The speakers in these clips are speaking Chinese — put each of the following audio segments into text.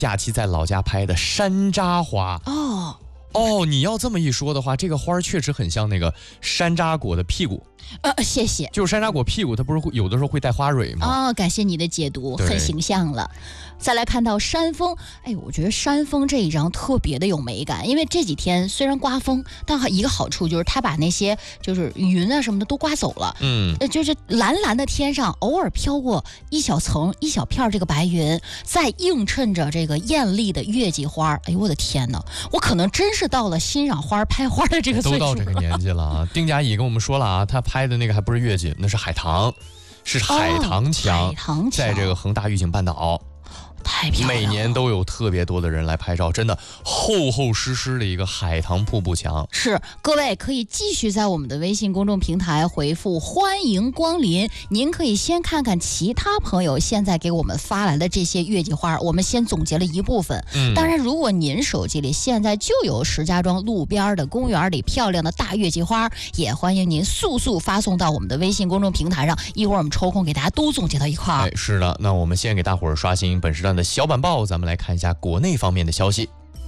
假期在老家拍的山楂花。哦，你要这么一说的话，这个花确实很像那个山楂果的屁股。 谢谢。 就是山楂果屁股，它不是会有的时候会带花蕊吗？ 感谢你的解读，很形象了。再来看到山峰，我觉得山峰这一张特别的有美感，因为这几天虽然刮风，但一个好处就是它把那些就是云啊什么的都刮走了。就是蓝蓝的天上偶尔飘过一小层一小片这个白云，再映衬着这个艳丽的月季花。哎呦我的天哪，我可能真是到了欣赏花拍花的这个岁数了， 都到这个年纪了啊。丁佳怡跟我们说了啊，他拍的那个还不是月季，那是海棠，是海棠墙，在这个恒大御景半岛。 太漂亮了， 每年都有特别多的人来拍照，真的厚厚实实的一个海棠瀑布墙。 是，各位可以继续在我们的微信公众平台回复欢迎光临，您可以先看看其他朋友现在给我们发来的这些月季花，我们先总结了一部分。当然如果您手机里现在就有石家庄路边的公园里漂亮的大月季花，也欢迎您速速发送到我们的微信公众平台上，一会儿我们抽空给大家都总结到一块儿。 是的，那我们先给大伙儿刷新本时段的小板报，咱们来看一下国内方面的消息。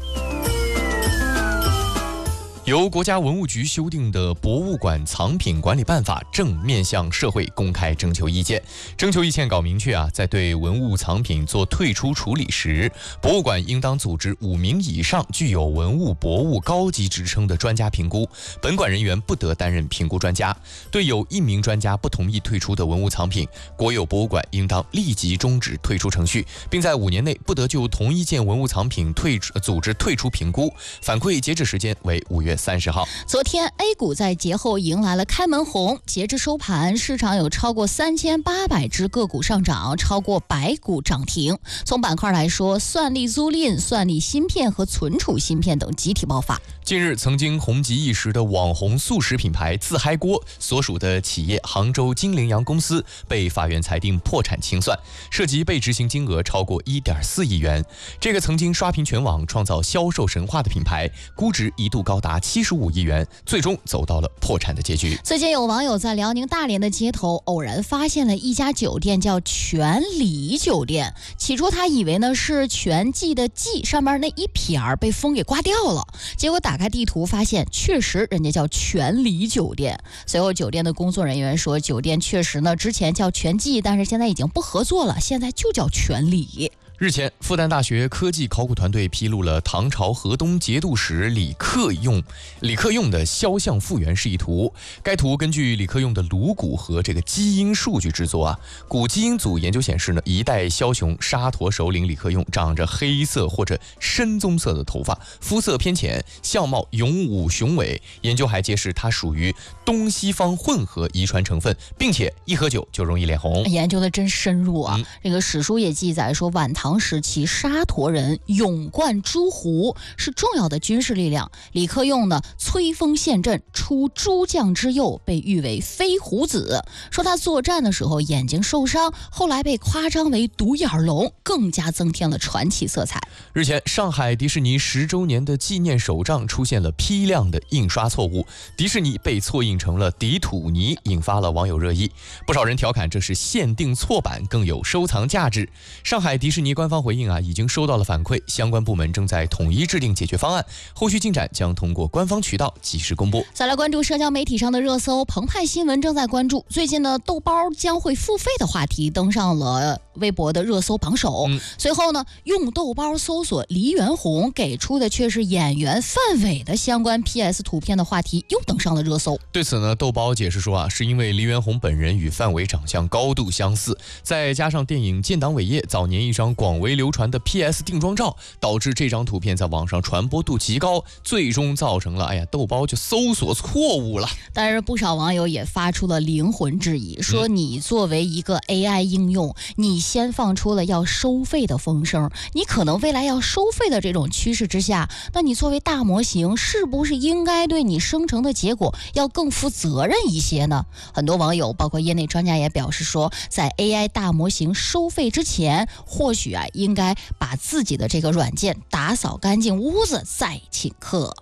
由国家文物局修订的《博物馆藏品管理办法》正面向社会公开征求意见。征求意见稿明确在对文物藏品做退出处理时，博物馆应当组织5名以上具有文物博物高级职称的专家评估，本馆人员不得担任评估专家。对有1名专家不同意退出的文物藏品，国有博物馆应当立即终止退出程序，并在5年内不得就同一件文物藏品组织退出评估。反馈截止时间为5月30号。 昨天 A 股在节后迎来了开门红，截至收盘，市场有超过3800只个股上涨，超过100股涨停。从板块来说，算力租赁、算力芯片和存储芯片等集体爆发。 近日，曾经红极一时的网红速食品牌自嗨锅所属的企业杭州金羚羊公司被法院裁定破产清算，涉及被执行金额超过1.4亿元。这个曾经刷屏全网、创造销售神话的品牌，估值一度高达75亿元，最终走到了破产的结局。 最近有网友在辽宁大连的街头偶然发现了一家酒店，叫全礼酒店。起初他以为呢是全季的季上面那一撇被风给刮掉了，结果打开地图发现确实人家叫全礼酒店。随后酒店的工作人员说，酒店确实呢之前叫全季，但是现在已经不合作了，现在就叫全礼。 日前，复旦大学科技考古团队披露了唐朝河东节度使李克用的肖像复原示意图。该图根据李克用的颅骨和这个基因数据制作古基因组研究显示呢，一代枭雄沙陀首领李克用长着黑色或者深棕色的头发，肤色偏浅，相貌勇武雄伟。研究还揭示他属于东西方混合遗传成分，并且一喝酒就容易脸红。 研究的真深入这个史书也记载说，晚唐时期沙陀人勇冠诸胡，是重要的军事力量。李克用呢摧锋陷阵，出诸将之右，被誉为飞虎子。说他作战的时候眼睛受伤，后来被夸张为独眼龙，更加增添了传奇色彩。 日前，上海迪士尼10周年的纪念手账出现了批量的印刷错误，迪士尼被错印成了迪土尼，引发了网友热议。不少人调侃这是限定错版，更有收藏价值。上海迪士尼官方回应已经收到了反馈，相关部门正在统一制定解决方案，后续进展将通过官方渠道及时公布。 再来关注社交媒体上的热搜，澎湃新闻正在关注最近的豆包将会付费的话题登上了微博的热搜榜首。随后呢，用豆包搜索黎元洪，给出的却是演员范伟的相关 PS 图片的话题又登上了热搜。 对此呢，豆包解释说是因为黎元洪本人与范伟长相高度相似，再加上电影《建党伟业》早年一张广为流传的 PS 定妆照，导致这张图片在网上传播度极高，最终造成了豆包就搜索错误了。 但是不少网友也发出了灵魂质疑，说你作为一个 AI 应用，你先放出了要收费的风声，你可能未来要收费的这种趋势之下，那你作为大模型是不是应该对你生成的结果要更负责任一些呢？很多网友包括业内专家也表示说，在 AI 大模型收费之前，或许应该把自己的这个软件打扫干净屋子再请客。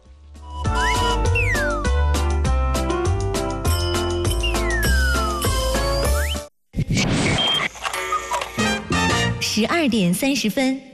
12点30分。